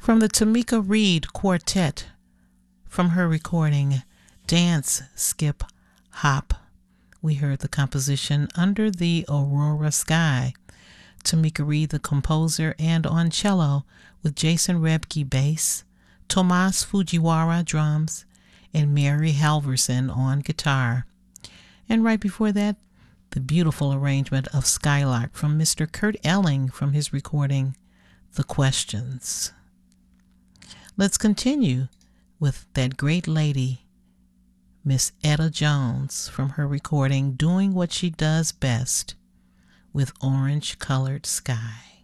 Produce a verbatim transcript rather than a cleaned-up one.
From the Tamika Reed Quartet, from her recording Dance, Skip, Hop, we heard the composition Under the Aurora Sky. Tamika Reed, the composer, and on cello with Jason Rebke bass, Tomas Fujiwara drums, and Mary Halverson on guitar. And right before that, the beautiful arrangement of Skylark from Mister Kurt Elling from his recording The Questions. Let's continue with that great lady, Miss Etta Jones, from her recording Doing What She Does Best with Orange Colored Sky.